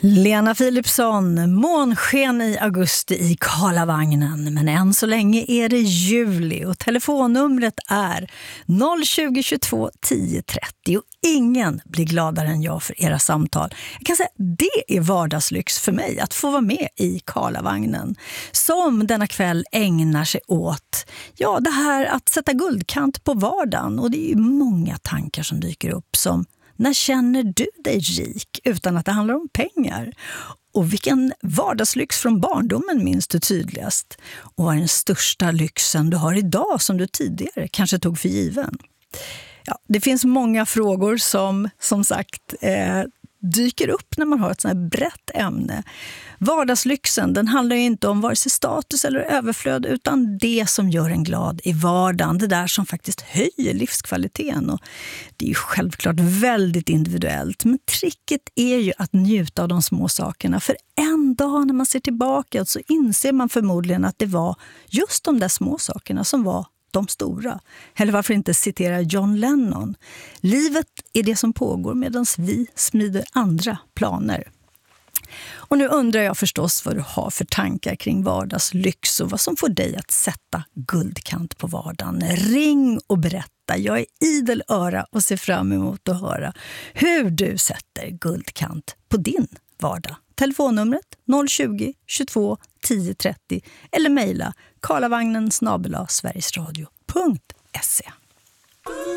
Lena Philipsson, månsken i augusti i Karlavagnen. Men än så länge är det juli och telefonnumret är 020 22 10 30 och ingen blir gladare än jag för era samtal. Jag kan säga det är vardagslyx för mig att få vara med i Karlavagnen som denna kväll ägnar sig åt det här att sätta guldkant på vardagen, och det är ju många tankar som dyker upp som: när känner du dig rik utan att det handlar om pengar? Och vilken vardagslyx från barndomen minns du tydligast? Och vad är den största lyxen du har idag som du tidigare kanske tog för given? Ja, det finns många frågor som sagt dyker upp när man har ett sånt här brett ämne. Vardagslyxen, den handlar ju inte om vare sig status eller överflöd, utan det som gör en glad i vardagen. Det där som faktiskt höjer livskvaliteten. Och det är ju självklart väldigt individuellt, men tricket är ju att njuta av de små sakerna. För en dag när man ser tillbaka så inser man förmodligen att det var just de där små sakerna som var de stora. Eller varför inte citera John Lennon: livet är det som pågår medan vi smider andra planer. Och nu undrar jag förstås vad du har för tankar kring vardagslyx och vad som får dig att sätta guldkant på vardagen. Ring och berätta. Jag är idel öra och ser fram emot att höra hur du sätter guldkant på din vardag. Telefonnumret 020 22 10 30 eller mejla karlavagnen@sverigesradio.se.